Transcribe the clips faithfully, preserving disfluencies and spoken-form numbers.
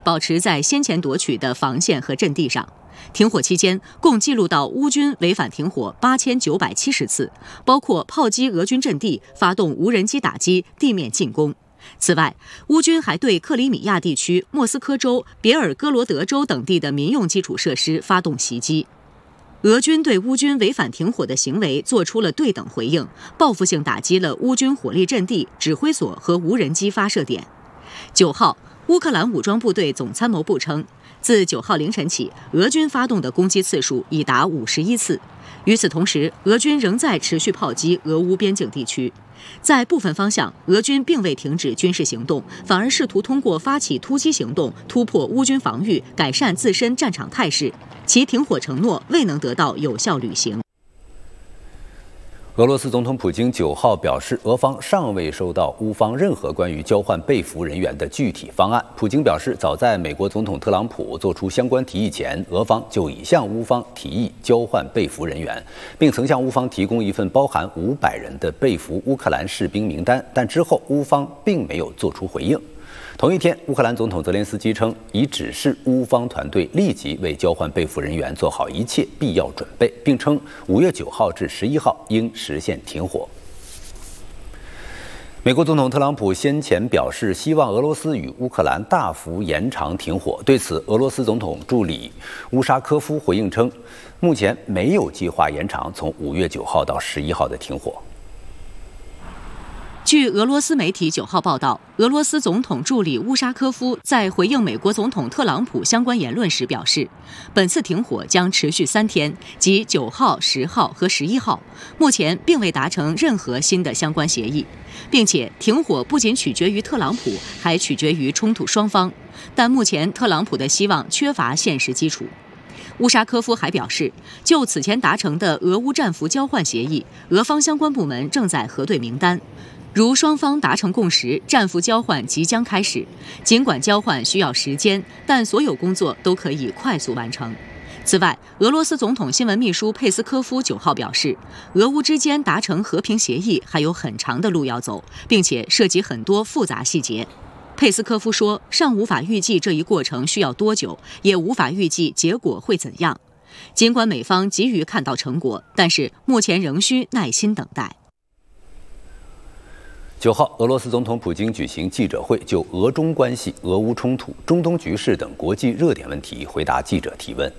保持在先前夺取的防线和阵地上。停火期间，共记录到乌军违反停火八千九百七十次，包括炮击俄军阵地、发动无人机打击、地面进攻。此外，乌军还对克里米亚地区、莫斯科州、别尔哥罗德州等地的民用基础设施发动袭击。俄军对乌军违反停火的行为做出了对等回应，报复性打击了乌军火力阵地、指挥所和无人机发射点。九号，乌克兰武装部队总参谋部称，自九号凌晨起，俄军发动的攻击次数已达五十一次。与此同时，俄军仍在持续炮击俄乌边境地区。在部分方向，俄军并未停止军事行动，反而试图通过发起突击行动突破乌军防御，改善自身战场态势。其停火承诺未能得到有效履行。 俄罗斯总统普京九号表示，俄方尚未收到乌方任何关于交换被俘人员的具体方案。普京表示，早在美国总统特朗普做出相关提议前，俄方就已向乌方提议交换被俘人员，并曾向乌方提供一份包含五百人的被俘乌克兰士兵名单，但之后乌方并没有做出回应。同一天，乌克兰总统泽连斯基称，已指示乌方团队立即为交换被俘人员做好一切必要准备，并称五月九号至十一号应实现停火。美国总统特朗普先前表示，希望俄罗斯与乌克兰大幅延长停火。对此，俄罗斯总统助理乌沙科夫回应称，目前没有计划延长从五月九号到十一号的停火。 据俄罗斯媒体九号报道，俄罗斯总统助理乌沙科夫在回应美国总统特朗普相关言论时表示，本次停火将持续三天，即九号、十号和十一号。目前并未达成任何新的相关协议，并且停火不仅取决于特朗普，还取决于冲突双方。但目前特朗普的希望缺乏现实基础。乌沙科夫还表示，就此前达成的俄乌战俘交换协议，俄方相关部门正在核对名单。如双方达成共识，战俘交换即将开始。尽管交换需要时间，但所有工作都可以快速完成。此外，俄罗斯总统新闻秘书佩斯科夫九号表示，俄乌之间达成和平协议还有很长的路要走，并且涉及很多复杂细节。佩斯科夫说，尚无法预计这一过程需要多久，也无法预计结果会怎样。尽管美方急于看到成果，但是目前仍需耐心等待。 九号，俄罗斯总统普京举行记者会，就俄中关系、俄乌冲突、中东局势等国际热点问题回答记者提问。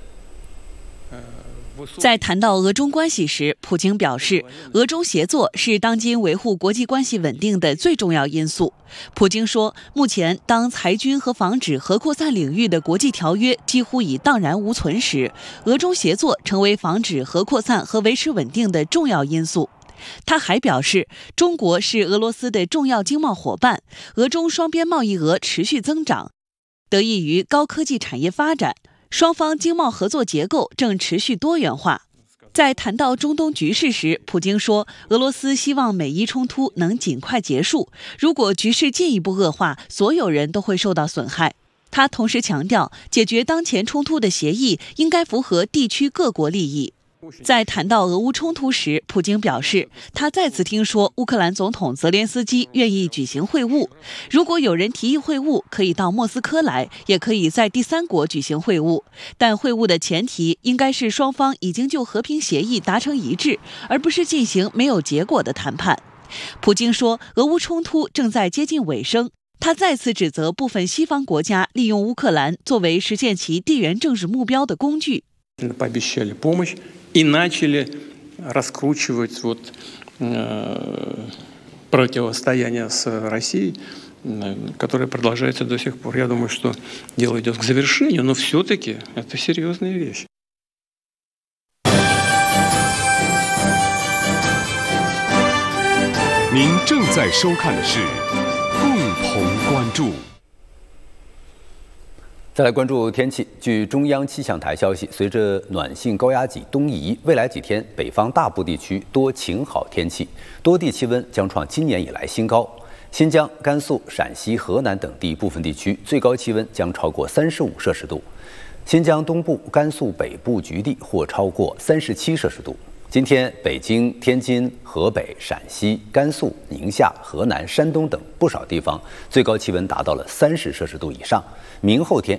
在谈到俄中关系时，普京表示，俄中协作是当今维护国际关系稳定的最重要因素。普京说，目前当裁军和防止核扩散领域的国际条约几乎已荡然无存时，俄中协作成为防止核扩散和维持稳定的重要因素。他还表示，中国是俄罗斯的重要经贸伙伴，俄中双边贸易额持续增长，得益于高科技产业发展，双方经贸合作结构正持续多元化。在谈到中东局势时，普京说，俄罗斯希望美伊冲突能尽快结束，如果局势进一步恶化，所有人都会受到损害。他同时强调，解决当前冲突的协议应该符合地区各国利益。在谈到俄乌冲突时，普京表示，他再次听说乌克兰总统泽连斯基愿意举行会晤。如果有人提议会晤，可以到莫斯科来，也可以在第三国举行会晤。但会晤的前提应该是双方已经就和平协议达成一致，而不是进行没有结果的谈判。普京说，俄乌冲突正在接近尾声。他再次指责部分西方国家利用乌克兰作为实现其地缘政治目标的工具。 И начали раскручивать вот, э, противостояние с Россией, э, которое продолжается до сих пор. Я думаю, что дело идет к завершению, но все-таки это серьезная вещь. 您正在收看的是共同关注。 再来关注天气。据中央气象台消息，随着暖性高压脊东移，未来几天北方大部地区多晴好天气，多地气温将创今年以来新高。新疆、甘肃、陕西、河南等地部分地区最高气温将超过三十五摄氏度，新疆东部、甘肃北部局地或超过三十七摄氏度。今天，北京、天津、河北、陕西、甘肃、宁夏、河南、山东等不少地方最高气温达到了三十摄氏度以上。明后天